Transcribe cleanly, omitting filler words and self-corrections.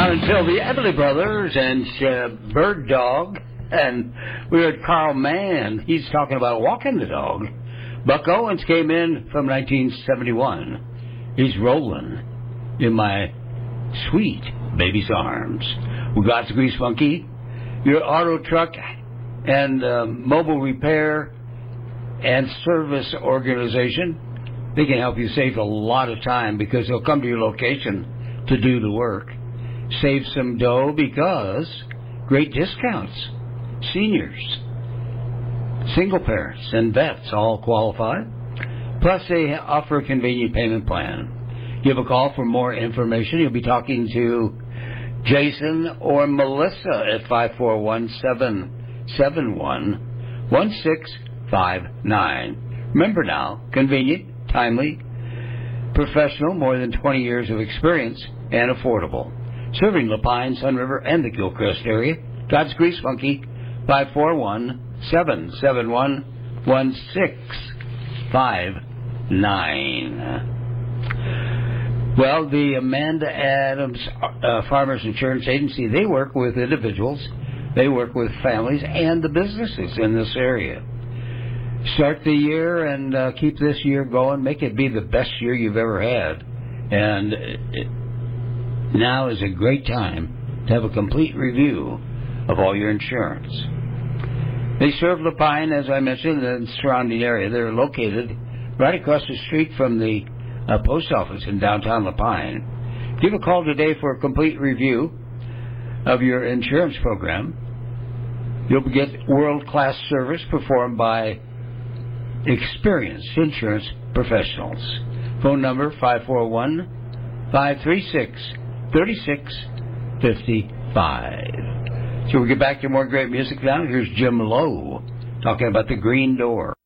Not until the Everly Brothers and Bird Dog, and we heard Carl Mann. He's talking about walking the dog. Buck Owens came in from 1971. He's rolling in my sweet baby's arms. We got the Grease Monkey, your auto truck and mobile repair and service organization. They can help you save a lot of time because they'll come to your location to do the work. Save some dough because great discounts. Seniors, single parents, and vets all qualify. Plus, they offer a convenient payment plan. Give a call for more information. You'll be talking to Jason or Melissa at 541-771-1659. Remember now, convenient, timely, professional, more than 20 years of experience, and affordable. Serving La Pine, Sun River, and the Gilchrist area. God's Grease Monkey, 541-771-1659. Well, the Amanda Adams Farmers Insurance Agency, they work with individuals, they work with families, and the businesses in this area. Start the year and keep this year going. Make it be the best year you've ever had. And now is a great time to have a complete review of all your insurance. They serve La Pine, as I mentioned, and the surrounding area. They're located right across the street from the post office in downtown La Pine. Give a call today for a complete review of your insurance program. You'll get world-class service performed by experienced insurance professionals. Phone number 541-536-3655. So we'll get back to more great music now. Here's Jim Lowe talking about the Green Door.